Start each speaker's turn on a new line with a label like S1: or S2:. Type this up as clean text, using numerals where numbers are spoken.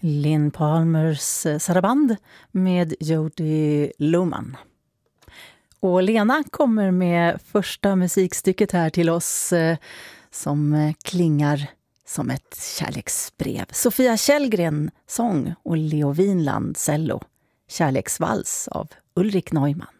S1: Lynn Palmers saraband med Jody Lohman. Och Lena kommer med första musikstycket här till oss som klingar som ett kärleksbrev. Sofia Källgren sång och Leo Vinland cello. Kärleksvals av Ulrik Neumann.